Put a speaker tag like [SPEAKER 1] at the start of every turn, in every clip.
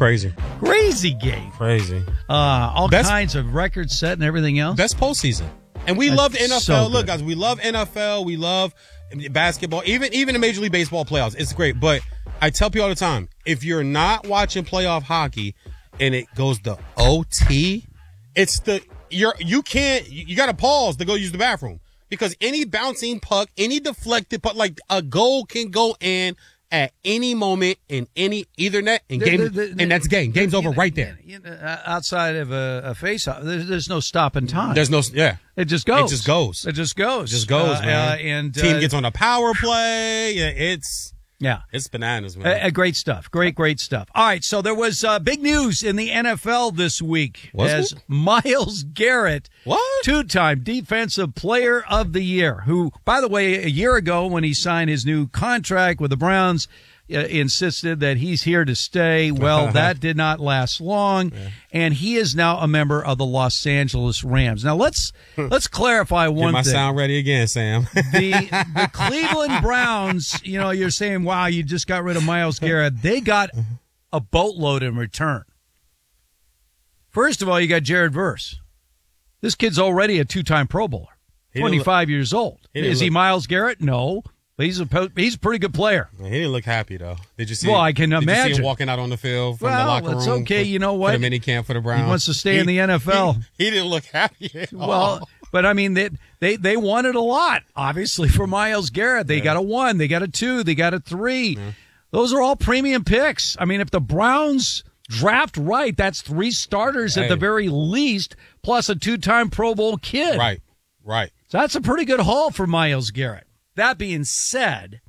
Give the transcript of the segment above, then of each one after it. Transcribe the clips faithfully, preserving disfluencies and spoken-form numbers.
[SPEAKER 1] crazy.
[SPEAKER 2] Crazy game.
[SPEAKER 1] Crazy.
[SPEAKER 2] Uh, all
[SPEAKER 1] Best,
[SPEAKER 2] kinds of records set and everything else.
[SPEAKER 1] Best postseason. And we
[SPEAKER 2] That's
[SPEAKER 1] love the N F L.
[SPEAKER 2] so
[SPEAKER 1] Look, guys, we love N F L. We love basketball. Even even the Major League Baseball playoffs. It's great. But I tell people all the time, if you're not watching playoff hockey and it goes to O T, it's the you're you can't you, you got to pause to go use the bathroom because any bouncing puck, any deflected puck, like a goal can go in at any moment in any Ethernet and game, the, the, the, and that's game. Game's over know, right there.
[SPEAKER 2] You know, outside of a, a face-off, there's, there's no stopping time.
[SPEAKER 1] There's no, yeah.
[SPEAKER 2] It just goes.
[SPEAKER 1] It just goes.
[SPEAKER 2] It just goes.
[SPEAKER 1] It just goes,
[SPEAKER 2] uh,
[SPEAKER 1] man.
[SPEAKER 2] Uh, and
[SPEAKER 1] team
[SPEAKER 2] uh,
[SPEAKER 1] gets on a power play. Yeah, it's
[SPEAKER 2] yeah,
[SPEAKER 1] it's bananas, man.
[SPEAKER 2] Uh, great stuff. Great, great stuff. All right, so there was uh, big news in the N F L this week
[SPEAKER 1] was
[SPEAKER 2] as
[SPEAKER 1] it?
[SPEAKER 2] Myles Garrett,
[SPEAKER 1] what
[SPEAKER 2] two-time Defensive Player of the Year, who, by the way, a year ago when he signed his new contract with the Browns. Uh, insisted that he's here to stay. Well, that did not last long, yeah. and he is now a member of the Los Angeles Rams. Now let's let's clarify one
[SPEAKER 1] Get my
[SPEAKER 2] thing.
[SPEAKER 1] Sound ready again, Sam.
[SPEAKER 2] the the Cleveland Browns. You know, you're saying, "Wow, you just got rid of Myles Garrett." They got a boatload in return. First of all, you got Jared Verse. This kid's already a two-time Pro Bowler, twenty-five look, years old. He is look, he Myles Garrett? No. He's a he's a pretty good player.
[SPEAKER 1] He didn't look happy though. Did you see?
[SPEAKER 2] Well, I can
[SPEAKER 1] did
[SPEAKER 2] imagine.
[SPEAKER 1] You see him walking out on the field from
[SPEAKER 2] well,
[SPEAKER 1] the locker room.
[SPEAKER 2] Well, it's okay.
[SPEAKER 1] For,
[SPEAKER 2] you know what?
[SPEAKER 1] For the mini camp for the Browns.
[SPEAKER 2] He wants to stay
[SPEAKER 1] he,
[SPEAKER 2] in the N F L.
[SPEAKER 1] He, he didn't look happy at all.
[SPEAKER 2] Well, but I mean, they they they wanted a lot, obviously, for Myles Garrett. They yeah. got a one, they got a two, they got a three. Yeah. Those are all premium picks. I mean, if the Browns draft right, that's three starters hey. at the very least, plus a two-time Pro Bowl kid.
[SPEAKER 1] Right, right.
[SPEAKER 2] So that's a pretty good haul for Myles Garrett. That being said,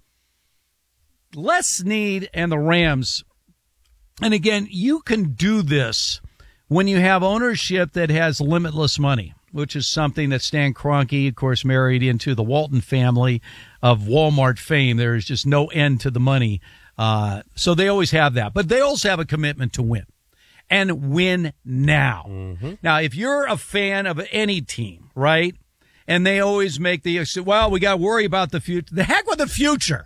[SPEAKER 2] Les Snead and the Rams, and again, you can do this when you have ownership that has limitless money, which is something that Stan Kroenke, of course, married into the Walton family of Walmart fame. There is just no end to the money. Uh, so they always have that. But they also have a commitment to win and win now. Mm-hmm. Now, if you're a fan of any team, right, and they always make the, well, we got to worry about the future. The heck with the future.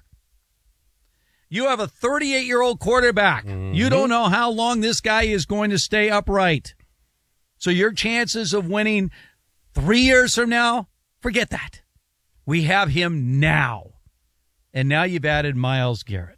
[SPEAKER 2] You have a thirty-eight-year-old quarterback. Mm-hmm. You don't know how long this guy is going to stay upright. So your chances of winning three years from now, forget that. We have him now. And now you've added Myles Garrett.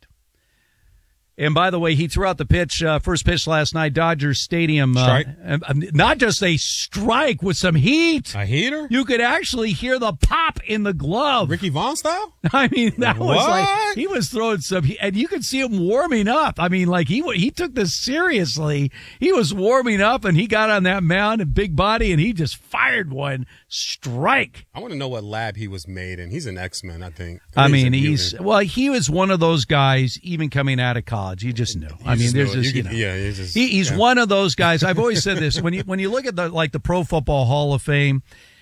[SPEAKER 2] And by the way, he threw out the pitch, uh, first pitch last night, Dodgers Stadium. Uh, uh, not just a strike with some heat.
[SPEAKER 1] A heater?
[SPEAKER 2] You could actually hear the pop in the glove.
[SPEAKER 1] Ricky Vaughn style?
[SPEAKER 2] I mean, that
[SPEAKER 1] what?
[SPEAKER 2] was like, he was throwing some, and you could see him warming up. I mean, like, he he took this seriously. He was warming up, and he got on that mound, and big body, and he just fired one strike.
[SPEAKER 1] I want to know what lab he was made in. He's an X-Men, I think.
[SPEAKER 2] I, I mean, he's, he's, well, he was one of those guys, even coming out of college. You just knew. You I mean,
[SPEAKER 1] just
[SPEAKER 2] there's
[SPEAKER 1] know
[SPEAKER 2] just, you, you know.
[SPEAKER 1] Yeah, he's, just,
[SPEAKER 2] he, he's
[SPEAKER 1] yeah.
[SPEAKER 2] one of those guys. I've always said this. When you, when you look at the, like the Pro Football Hall of Fame,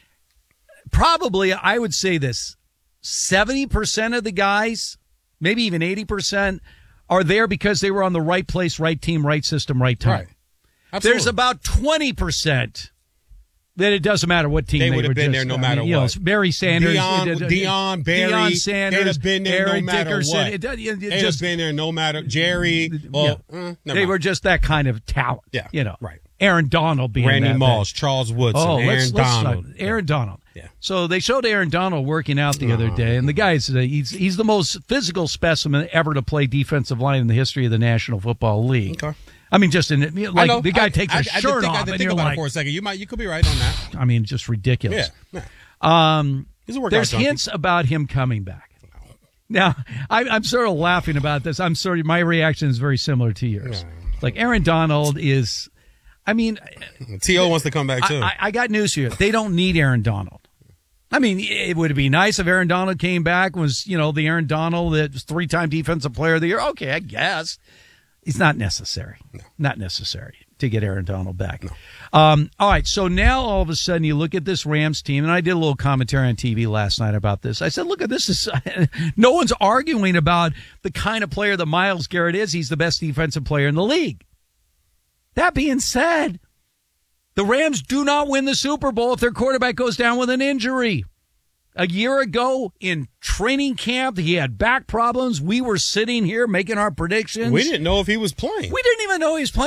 [SPEAKER 2] probably, I would say this, seventy percent of the guys, maybe even eighty percent, are there because they were on the right place, right team, right system, right time.
[SPEAKER 1] Right.
[SPEAKER 2] There's about twenty percent that it doesn't matter what team
[SPEAKER 1] they,
[SPEAKER 2] they
[SPEAKER 1] would have been
[SPEAKER 2] just,
[SPEAKER 1] there no
[SPEAKER 2] I
[SPEAKER 1] matter
[SPEAKER 2] mean, you
[SPEAKER 1] what.
[SPEAKER 2] Know, Barry Sanders,
[SPEAKER 1] Deion,
[SPEAKER 2] uh,
[SPEAKER 1] Deion, Barry,
[SPEAKER 2] Deion Sanders,
[SPEAKER 1] they'd have been there
[SPEAKER 2] Eric
[SPEAKER 1] no matter
[SPEAKER 2] Dickerson.
[SPEAKER 1] what.
[SPEAKER 2] It, it, it,
[SPEAKER 1] they'd
[SPEAKER 2] just,
[SPEAKER 1] have been there no matter. Jerry, well,
[SPEAKER 2] yeah.
[SPEAKER 1] uh,
[SPEAKER 2] they
[SPEAKER 1] mind.
[SPEAKER 2] were just that kind of talent.
[SPEAKER 1] Yeah,
[SPEAKER 2] you know,
[SPEAKER 1] right.
[SPEAKER 2] Aaron Donald being
[SPEAKER 1] Randy
[SPEAKER 2] that
[SPEAKER 1] Moss,
[SPEAKER 2] bad.
[SPEAKER 1] Charles Woodson,
[SPEAKER 2] oh,
[SPEAKER 1] Aaron
[SPEAKER 2] let's, let's
[SPEAKER 1] Donald,
[SPEAKER 2] Aaron Donald.
[SPEAKER 1] Yeah.
[SPEAKER 2] So they showed Aaron Donald working out the other day, and the guy's uh, he's he's the most physical specimen ever to play defensive line in the history of the National Football League. Okay. I mean, just in like the guy
[SPEAKER 1] I,
[SPEAKER 2] takes
[SPEAKER 1] I,
[SPEAKER 2] his
[SPEAKER 1] I,
[SPEAKER 2] shirt
[SPEAKER 1] I think,
[SPEAKER 2] off,
[SPEAKER 1] I did
[SPEAKER 2] and
[SPEAKER 1] think
[SPEAKER 2] you're
[SPEAKER 1] about
[SPEAKER 2] like,
[SPEAKER 1] it for a second. You might, you could be right on that.
[SPEAKER 2] I mean, just ridiculous.
[SPEAKER 1] Yeah.
[SPEAKER 2] yeah. Um,
[SPEAKER 1] He's a workout
[SPEAKER 2] there's
[SPEAKER 1] junkie.
[SPEAKER 2] hints about him coming back. Now, I, I'm sort of laughing about this. I'm sorry, my reaction is very similar to yours.
[SPEAKER 1] Yeah.
[SPEAKER 2] Like Aaron Donald is, I mean,
[SPEAKER 1] T O wants to come back too.
[SPEAKER 2] I, I got news for you. They don't need Aaron Donald. I mean, it would be nice if Aaron Donald came back, was, you know, the Aaron Donald that was three-time Defensive Player of the Year. Okay, I guess. It's not necessary.
[SPEAKER 1] No.
[SPEAKER 2] Not necessary to get Aaron Donald back.
[SPEAKER 1] No.
[SPEAKER 2] Um, all right, so now all of a sudden you look at this Rams team, and I did a little commentary on T V last night about this. I said, look at this. Is, no one's arguing about the kind of player that Myles Garrett is. He's the best defensive player in the league. That being said, the Rams do not win the Super Bowl if their quarterback goes down with an injury. A year ago in training camp, he had back problems. We were sitting here making our predictions.
[SPEAKER 1] We didn't know if he was playing.
[SPEAKER 2] We didn't even know he was playing.